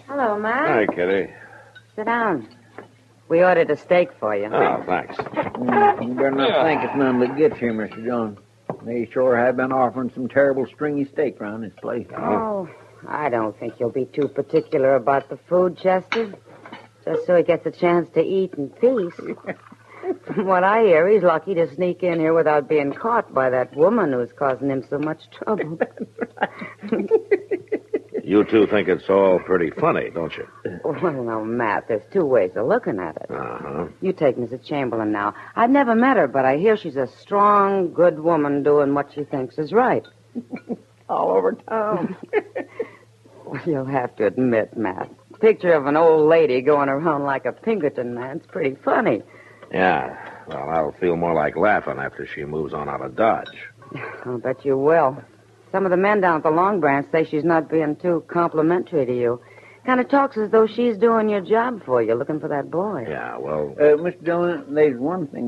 Hello, Matt. Hi, Kitty. Sit down. We ordered a steak for you. Oh, thanks. You better not think it's none that gets here, Mr. Jones. They sure have been offering some terrible stringy steak around this place. Oh, I don't think you'll be too particular about the food, Chester. Just so he gets a chance to eat in peace. From what I hear, he's lucky to sneak in here without being caught by that woman who's causing him so much trouble. You two think it's all pretty funny, don't you? Well, no, Matt, there's two ways of looking at it. Uh-huh. You take Mrs. Chamberlain now. I've never met her, but I hear she's a strong, good woman doing what she thinks is right. All over town. Well, you'll have to admit, Matt, picture of an old lady going around like a Pinkerton man's pretty funny. Yeah. Well, I'll feel more like laughing after she moves on out of Dodge. I'll bet you will. Some of the men down at the Long Branch say she's not being too complimentary to you. Kind of talks as though she's doing your job for you, looking for that boy. Yeah, well... Mr. Dillon, there's one thing